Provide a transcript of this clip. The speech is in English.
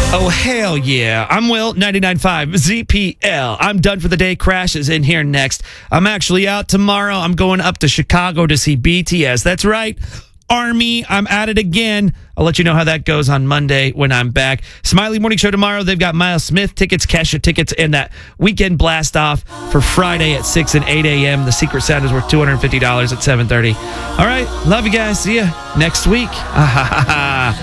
Oh, hell yeah. I'm Will, 99.5 ZPL. I'm done for the day. Crash is in here next. I'm actually out tomorrow. I'm going up to Chicago to see BTS. That's right. Army, I'm at it again. I'll let you know how that goes on Monday when I'm back. Smiley Morning Show tomorrow. They've got Miles Smith tickets, Kesha tickets, and that weekend blast off for Friday at 6 and 8 a.m. The Secret Sound is worth $250 at 7:30. All right. Love you guys. See you next week.